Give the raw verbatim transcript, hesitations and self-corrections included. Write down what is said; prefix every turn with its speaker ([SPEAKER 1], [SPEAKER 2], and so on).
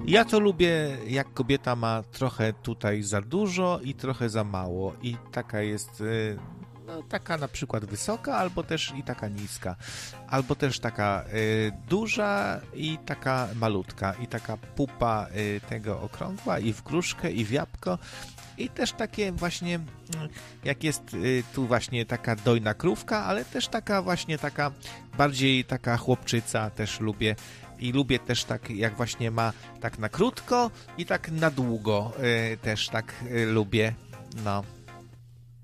[SPEAKER 1] Ja to lubię, jak kobieta ma trochę tutaj za dużo i trochę za mało i taka jest, y, no, taka na przykład wysoka, albo też i taka niska, albo też taka y, duża i taka malutka i taka pupa y, tego okrągła i w gruszkę i w jabłko i też takie właśnie, jak jest y, tu właśnie taka dojna krówka, ale też taka właśnie taka bardziej taka chłopczyca też lubię. I lubię też tak, jak właśnie ma tak na krótko i tak na długo y, też tak y, lubię. No.